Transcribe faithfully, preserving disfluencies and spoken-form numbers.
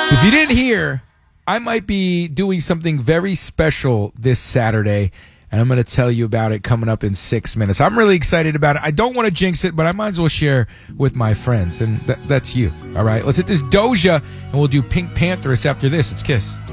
If you didn't hear, I might be doing something very special this Saturday, and I'm going to tell you about it coming up in six minutes. I'm really excited about it. I don't want to jinx it, but I might as well share with my friends, and th- that's you. All right, let's hit this Doja, and we'll do Pink Panthers after this. It's Kiss.